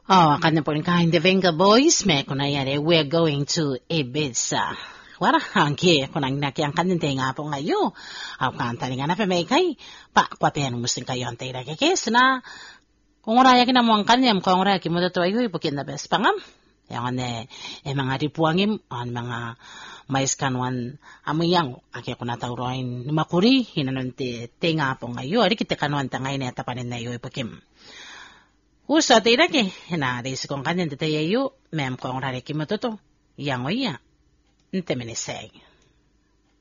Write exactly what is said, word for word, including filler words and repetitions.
Oh, kanya po kain the Venga Boys, me kuna yare, we're going to Ibiza. Wala, angki, kunang naki ang kanin nga po ngayo. Ang kanta nga na pa may kay, pa, kwapihan mo sin kayo ang tayo nakikis na, kung oraya kinamo ang kanyam, kung oraya kimo to ay huy, pukin na bes pangam. Yang ne, eh mga ripuangim, ang mga mais kanwan amuyang, aki ko natauroin, makuri, hinanon ti, te nga po ngayo, ari kita kanwan tangay na tapanin na iyo ipakim. Usa ti lagi, na ris kong kanyan ti tayo, mem kong rari kimo to, yang oya, nte meniseg.